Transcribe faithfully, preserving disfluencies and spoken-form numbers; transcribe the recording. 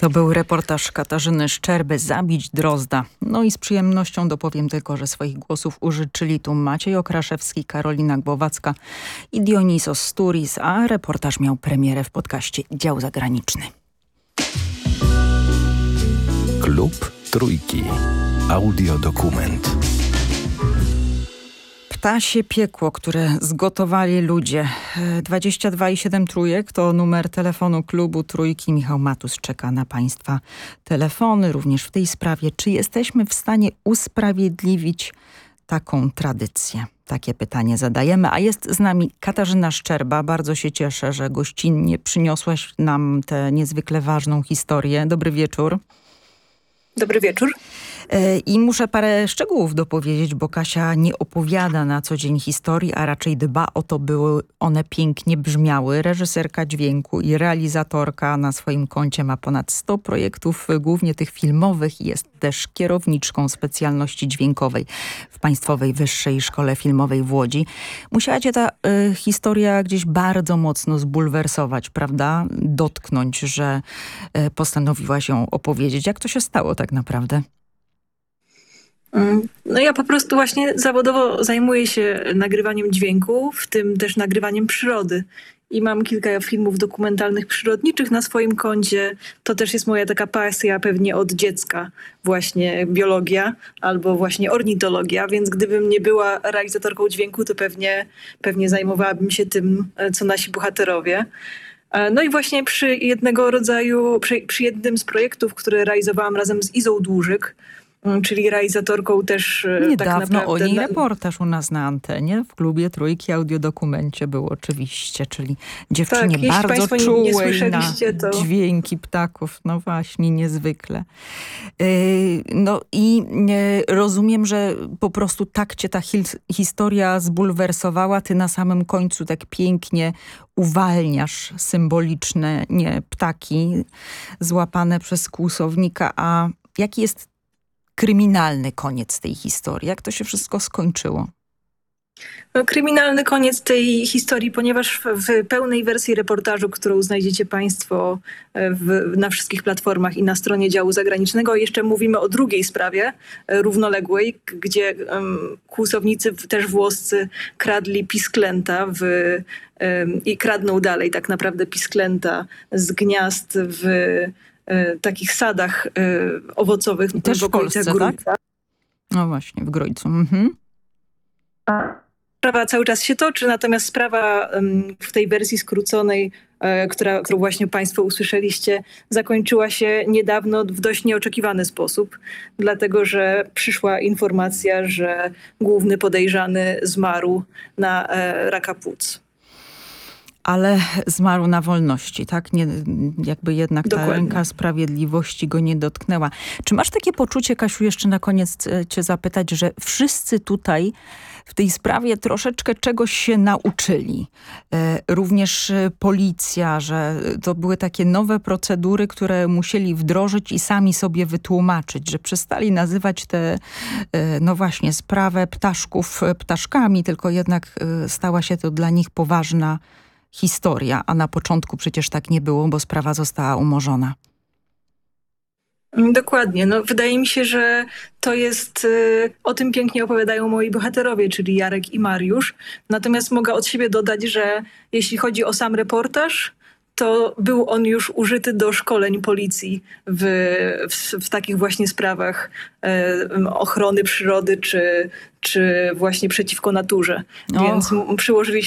To był reportaż Katarzyny Szczerby, Zabić Drozda. No i z przyjemnością dopowiem tylko, że swoich głosów użyczyli tu Maciej Okraszewski, Karolina Głowacka i Dionisos Sturis, a reportaż miał premierę w podcaście Dział Zagraniczny. Klub Trójki. Audiodokument. Ptasie piekło, które zgotowali ludzie. dwadzieścia dwa i siedem trójek to numer telefonu klubu Trójki. Michał Matus czeka na Państwa telefony również w tej sprawie. Czy jesteśmy w stanie usprawiedliwić taką tradycję? Takie pytanie zadajemy, a jest z nami Katarzyna Szczerba. Bardzo się cieszę, że gościnnie przyniosłaś nam tę niezwykle ważną historię. Dobry wieczór. Dobry wieczór. I muszę parę szczegółów dopowiedzieć, bo Kasia nie opowiada na co dzień historii, a raczej dba o to, by one pięknie brzmiały. Reżyserka dźwięku i realizatorka na swoim koncie ma ponad sto projektów, głównie tych filmowych, i jest też kierowniczką specjalności dźwiękowej w Państwowej Wyższej Szkole Filmowej w Łodzi. Musiała cię ta y, historia gdzieś bardzo mocno zbulwersować, prawda? Dotknąć, że y, postanowiłaś ją opowiedzieć. Jak to się stało tak naprawdę? No ja po prostu właśnie zawodowo zajmuję się nagrywaniem dźwięku, w tym też nagrywaniem przyrody. I mam kilka filmów dokumentalnych przyrodniczych na swoim koncie. To też jest moja taka pasja pewnie od dziecka, właśnie biologia albo właśnie ornitologia, więc gdybym nie była realizatorką dźwięku, to pewnie, pewnie zajmowałabym się tym, co nasi bohaterowie. No i właśnie przy jednego rodzaju, przy, przy jednym z projektów, które realizowałam razem z Izą Dłużyk, czyli realizatorką też Niedawno tak naprawdę... o niej reportaż u nas na antenie w klubie Trójki Audiodokumencie był oczywiście, czyli dziewczynie tak, bardzo czułej na to... dźwięki ptaków. No właśnie, niezwykle. Yy, no i yy, rozumiem, że po prostu tak cię ta his historia zbulwersowała. Ty na samym końcu tak pięknie uwalniasz symboliczne nie, ptaki złapane przez kłusownika. A jaki jest kryminalny koniec tej historii? Jak to się wszystko skończyło? No, kryminalny koniec tej historii, ponieważ w, w pełnej wersji reportażu, którą znajdziecie Państwo w, na wszystkich platformach i na stronie Działu Zagranicznego, jeszcze mówimy o drugiej sprawie, równoległej, gdzie um, kłusownicy, też włoscy, kradli pisklęta w, um, i kradną dalej tak naprawdę pisklęta z gniazd w takich sadach y, owocowych. I też w Polsce, Grójca. Tak? No właśnie, w Grójcu. Mhm. Sprawa cały czas się toczy, natomiast sprawa um, w tej wersji skróconej, e, która, którą właśnie Państwo usłyszeliście, zakończyła się niedawno w dość nieoczekiwany sposób, dlatego że przyszła informacja, że główny podejrzany zmarł na e, raka płuc. Ale zmarł na wolności, tak? Nie, jakby jednak ta Dokładnie. ręka sprawiedliwości go nie dotknęła. Czy masz takie poczucie, Kasiu, jeszcze na koniec cię zapytać, że wszyscy tutaj w tej sprawie troszeczkę czegoś się nauczyli? E, również policja, że to były takie nowe procedury, które musieli wdrożyć i sami sobie wytłumaczyć, że przestali nazywać tę, e, no właśnie, sprawę ptaszków ptaszkami, tylko jednak e, stała się to dla nich poważna historia, a na początku przecież tak nie było, bo sprawa została umorzona. Dokładnie. No, wydaje mi się, że to jest, y, o tym pięknie opowiadają moi bohaterowie, czyli Jarek i Mariusz. Natomiast mogę od siebie dodać, że jeśli chodzi o sam reportaż, to był on już użyty do szkoleń policji w, w, w takich właśnie sprawach e, ochrony przyrody czy, czy właśnie przeciwko naturze. Och. Więc przyłożyliśmy